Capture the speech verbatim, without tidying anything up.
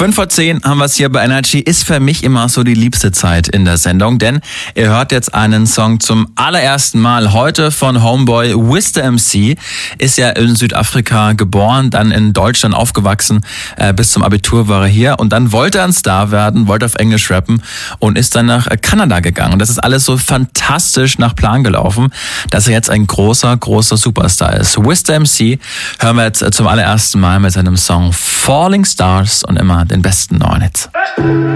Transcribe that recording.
Fünf vor zehn haben wir es hier bei Energy. Ist für mich immer so die liebste Zeit in der Sendung, denn ihr hört jetzt einen Song zum allerersten Mal heute von Homeboy. Wiz the M C ist ja in Südafrika geboren, dann in Deutschland aufgewachsen, äh, bis zum Abitur war er hier und dann wollte er ein Star werden, wollte auf Englisch rappen und ist dann nach Kanada gegangen. Und das ist alles so fantastisch nach Plan gelaufen, dass er jetzt ein großer, großer Superstar ist. Wiz the M C hören wir jetzt zum allerersten Mal mit seinem Song Falling Stars und immer den besten neuen Hits.